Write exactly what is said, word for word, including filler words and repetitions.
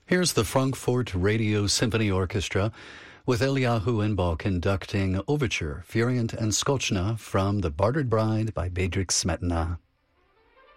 Here's the Frankfurt Radio Symphony Orchestra with Eliyahu Inbal conducting Overture, Furiant and Skochna from The Bartered Bride by Bedřich Smetana.